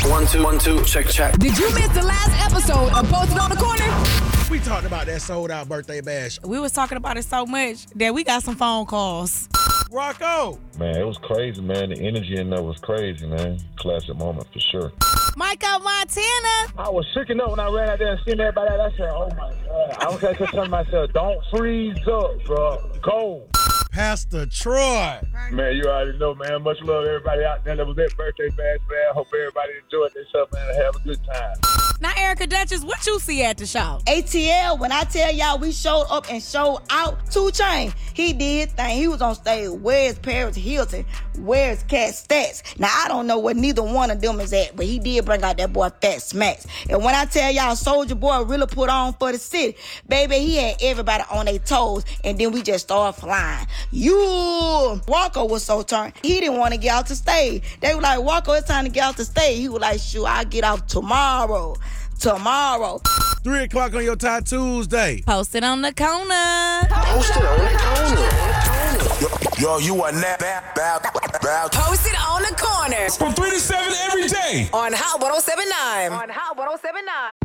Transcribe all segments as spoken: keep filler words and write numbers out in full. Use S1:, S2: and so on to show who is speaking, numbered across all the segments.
S1: One, two, one, two, check, check.
S2: Did you miss the last episode of Posted on the Corner?
S3: We talked about that sold out birthday bash.
S4: We was talking about it so much that we got some phone calls.
S3: Rocco.
S5: Man, it was crazy, man. The energy in there was crazy, man. Classic moment for sure.
S4: Michael Montana.
S6: I was shaking up when I ran out there and seen everybody. I said, oh my God. I was just telling myself, don't freeze up, bro. Go.
S3: Pastor Troy.
S6: Man, you already know, man. Much love to everybody out there that was at birthday bash, man. Hope everybody enjoyed themselves, man, and have a good time.
S4: Now, Erica Duchess, what you see at the show?
S7: A T L, when I tell y'all we showed up and showed out, two Chainz, he did thing. He was on stage. Where's Paris Hilton? Where's Cat Stats? Now, I don't know where neither one of them is at, but he did bring out that boy Fat Smacks. And when I tell y'all Soulja Boy really put on for the city, baby, he had everybody on their toes, and then we just started flying. You, Walker was so turned. He didn't want to get out the stage. They were like, Walker, it's time to get out the stage. He was like, shoot, I'll get out tomorrow. Tomorrow.
S3: Three o'clock on your Tie Tuesday.
S4: Posted on the corner.
S1: Posted on the corner.
S8: Yo, you are not bad, bad, bad.
S2: Posted on the Corner.
S9: From three to seven every day.
S2: On Hot one oh seven point nine. On Hot one oh seven point nine.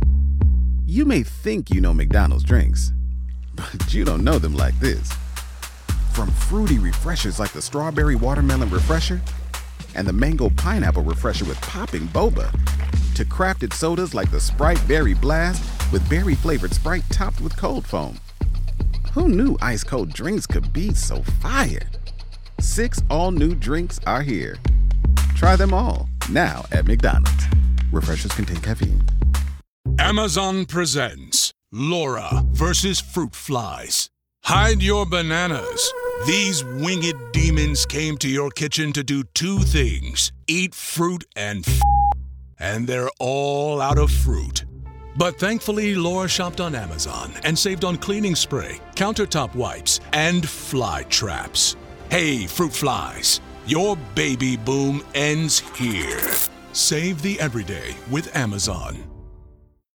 S10: You may think you know McDonald's drinks, but you don't know them like this. From fruity refreshers like the Strawberry Watermelon Refresher and the Mango Pineapple Refresher with popping boba, to crafted sodas like the Sprite Berry Blast with berry-flavored Sprite topped with cold foam. Who knew ice-cold drinks could be so fire? Six all-new drinks are here. Try them all, now at McDonald's. Refreshers contain caffeine.
S9: Amazon presents Laura versus Fruit Flies. Hide your bananas. These winged demons came to your kitchen to do two things: eat fruit and f***. And they're all out of fruit. But thankfully, Laura shopped on Amazon and saved on cleaning spray, countertop wipes, and fly traps. Hey, fruit flies, your baby boom ends here. Save the everyday with Amazon.